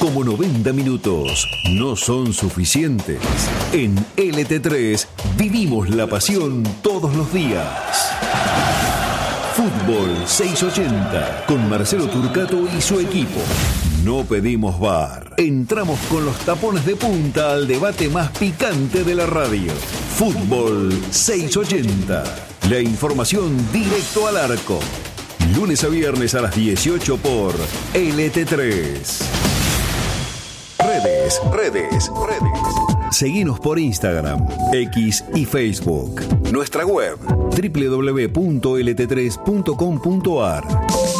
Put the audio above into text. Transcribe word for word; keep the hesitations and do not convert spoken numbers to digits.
como noventa minutos no son suficientes. En L T tres vivimos la pasión todos los días. Fútbol seiscientos ochenta con Marcelo Turcato y su equipo. No pedimos V A R. Entramos con los tapones de punta al debate más picante de la radio. Fútbol seiscientos ochenta. La información directo al arco. Lunes a viernes a las dieciocho por L T tres. Redes, redes, redes. Seguinos por Instagram, X y Facebook. Nuestra web doble u doble u doble u punto l t tres punto com punto a r.